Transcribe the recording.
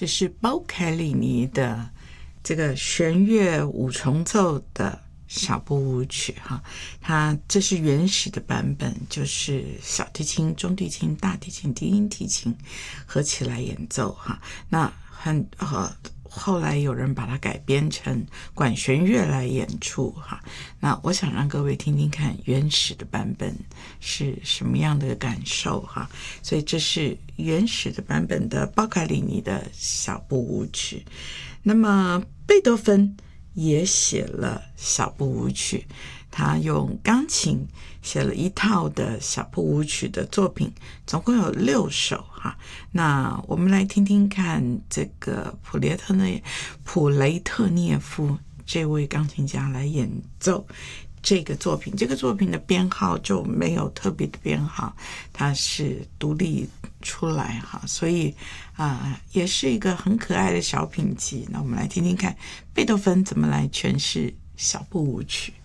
这是包凯里尼的这个弦乐五重奏的小步舞曲哈，它这是原始的版本，就是小提琴、中提琴、大提琴、低音提琴合起来演奏哈。那后来有人把它改编成管弦乐来演出哈。那我想让各位听听看原始的版本是什么样的感受哈。所以这是原始的版本的包凯里尼的小步舞曲。那么贝多芬也写了小步舞曲，他用钢琴写了一套的小步舞曲的作品，总共有6首哈。那我们来听听看这个普雷特涅夫这位钢琴家来演奏这个作品。这个作品的编号就没有特别的编号，它是独立出来哈，所以也是一个很可爱的小品集。那我们来听听看贝多芬怎么来诠释小步舞曲。